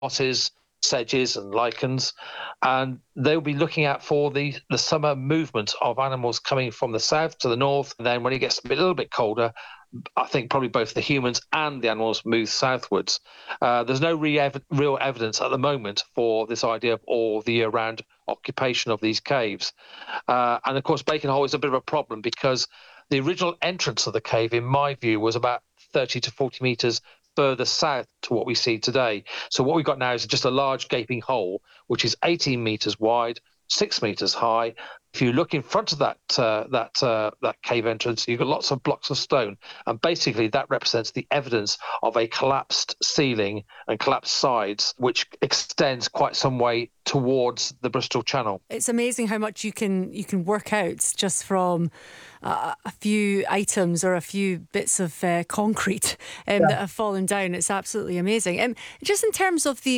mosses, sedges and lichens, and they'll be looking out for the summer movement of animals coming from the south to the north. And then when it gets a little bit colder, I think probably both the humans and the animals move southwards. There's no real evidence at the moment for this idea of all the year-round occupation of these caves. And of course, Bacon Hole is a bit of a problem because the original entrance of the cave, in my view, was about 30 to 40 metres further south to what we see today. So what we've got now is just a large gaping hole, which is 18 metres wide, 6 metres high. If you look in front of that cave entrance, you've got lots of blocks of stone, and basically that represents the evidence of a collapsed ceiling and collapsed sides, which extends quite some way towards the Bristol Channel. It's amazing how much you can work out just from a few items or a few bits of concrete that have fallen down. It's absolutely amazing. Just in terms of the